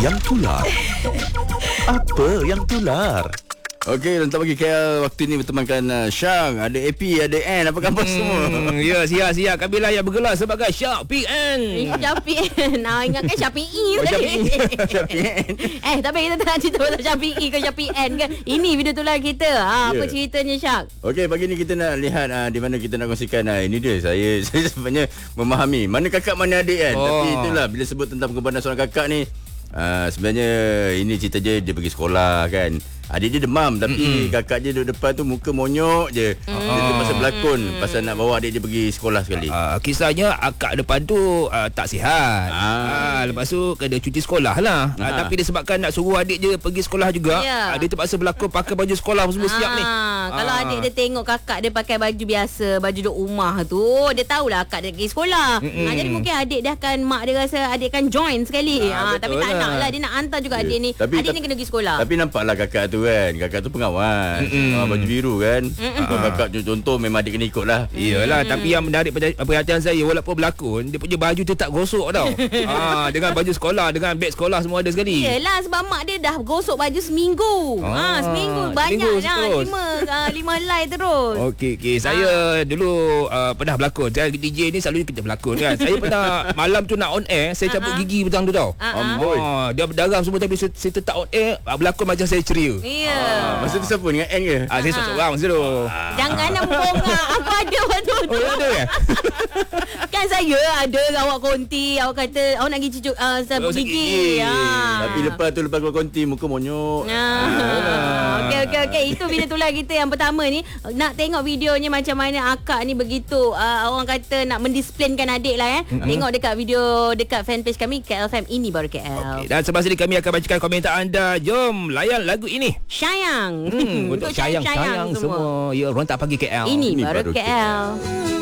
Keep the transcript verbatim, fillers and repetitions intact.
yang tular? Apa yang tular? Okey, untuk bagi K L waktu ni bertemankan uh, Syang, ada A P, ada N, apa khabar hmm, semua? Ya, siap-siap. Kami lah yang bergelar sebagai Syak P N. Syak P N. Nah, ingatkan Syak P E Oh, Syak P tadi. E. Syak P N. Eh, tapi kita tak nak cerita pasal Syak P E ke Syak P N ke. Ini video tular kita. Ha, apa Ya. ceritanya, Syak? Okey, pagi ni kita nak lihat uh, di mana kita nak kongsikan. Uh, ini dia, saya saya sebenarnya memahami mana kakak mana adik kan. Oh. Tapi itulah, bila sebut tentang pengorbanan seorang kakak ni, uh, sebenarnya ini cerita je, dia pergi sekolah kan. Adik dia demam, tapi mm-hmm. kakak dia duduk depan tu muka monyok je. Mm. Dia tu pasal berlakon, mm. pasal nak bawa adik dia pergi sekolah sekali. Uh, kisahnya akak depan tu uh, tak sihat. Ah. Uh, lepas tu kena cuti sekolah lah. Uh, tapi disebabkan nak suruh adik dia pergi sekolah juga, yeah. uh, dia terpaksa berlakon pakai baju sekolah semua siap ni. Kalau Ah. adik dia tengok kakak dia pakai baju biasa, baju duduk rumah tu, dia tahulah akak dia pergi sekolah. Ha, jadi mungkin adik dia akan, mak dia rasa adik kan join sekali. Ah, ha, tapi betul tak lah. nak lah, dia nak hantar juga Ya. adik ni. Tapi- adik ni kena pergi sekolah. Tapi nampaklah kakak tu kan, kakak tu pengawan. Ah, baju biru kan. Ah, kakak contoh memang adik kena ikut lah. Iyalah, tapi yang menarik perja- perhatian saya, walaupun berlakon, dia punya baju tu tak gosok tau. ah, dengan baju sekolah, dengan beg sekolah semua ada sekali. Yelah, sebab mak dia dah gosok baju seminggu. Ah, ha, seminggu banyak seminggu lah. terus. Lima, uh, lima helai terus. Okey, okey. Saya dulu uh, pernah berlakon. Saya D J ni selalu kita berlakon kan. Saya pernah malam tu nak on air, saya cabut Uh-huh. gigi petang tu tau. Uh-huh. Amboi. Ah, dia berdarah semua tapi saya, saya tetap on air, berlakon macam saya ceria. Ya. Ah, masa tu siapa dengan N ke? Ah, saya seorang masa tu. Jangan nak membongkak. Aku ada waktu tu. Oh, ya ada ya? Kan saya ada awak konti, awak kata awak nak pergi cucuk uh, sabuk Oh, sakit gigi. gigi. Ha. Tapi lepas tu, lepas keluar konti, muka monyok. Ah. Okey okey okey, itu video tular kita yang pertama ni. Nak tengok videonya macam mana akak ni begitu uh, orang kata nak mendisiplinkan adik lah eh. Mm-hmm. Tengok dekat video dekat fanpage kami K L F M, ini baru K L. Okay, dan selepas ini kami akan bacakan komentar anda. Jom layan lagu ini. Sayang. Hmm, untuk sayang-sayang semua. Ya, orang tak panggil K L. Ini, Ini baru, baru K L.